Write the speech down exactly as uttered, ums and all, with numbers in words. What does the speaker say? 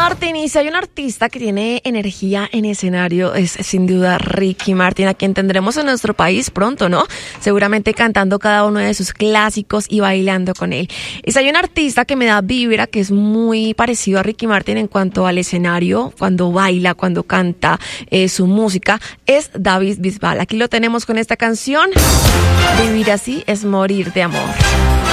Martin, y si hay un artista que tiene energía en escenario, es sin duda Ricky Martin, a quien tendremos en nuestro país pronto, ¿no? Seguramente cantando cada uno de sus clásicos y bailando con él. Y si hay un artista que me da vibra, que es muy parecido a Ricky Martin en cuanto al escenario, cuando baila, cuando canta eh, su música, es David Bisbal. Aquí lo tenemos con esta canción. Vivir así es morir de amor.